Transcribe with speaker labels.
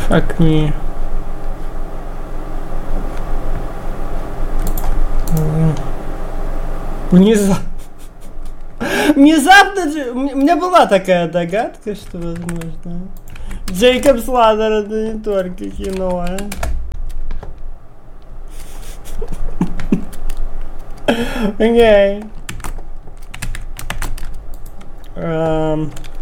Speaker 1: Fuck me. Внезапно у меня была такая догадка, что возможно. Джейкоб Сладер это не только кино, а? Окей.